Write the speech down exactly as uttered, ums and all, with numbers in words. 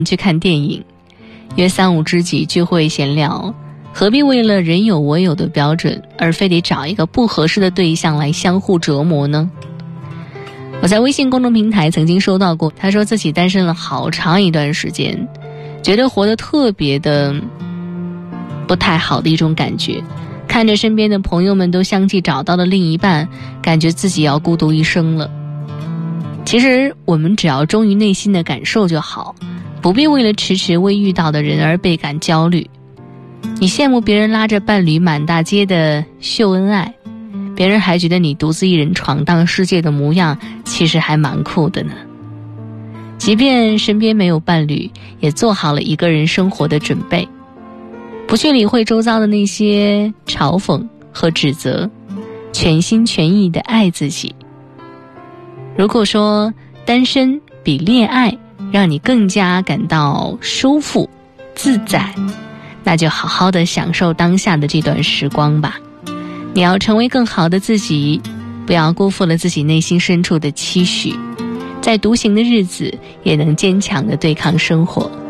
去看电影，约三五知己聚会闲聊，何必为了人有我有的标准而非得找一个不合适的对象来相互折磨呢？我在微信公众平台曾经收到过，他说自己单身了好长一段时间，觉得活得特别的不太好的一种感觉，看着身边的朋友们都相继找到了另一半，感觉自己要孤独一生了。其实我们只要忠于内心的感受就好，不必为了迟迟未遇到的人而倍感焦虑。你羡慕别人拉着伴侣满大街的秀恩爱，别人还觉得你独自一人闯荡世界的模样其实还蛮酷的呢。即便身边没有伴侣，也做好了一个人生活的准备，不去理会周遭的那些嘲讽和指责，全心全意地爱自己。如果说单身比恋爱让你更加感到舒服自在，那就好好的享受当下的这段时光吧。你要成为更好的自己，不要辜负了自己内心深处的期许，在独行的日子也能坚强地对抗生活。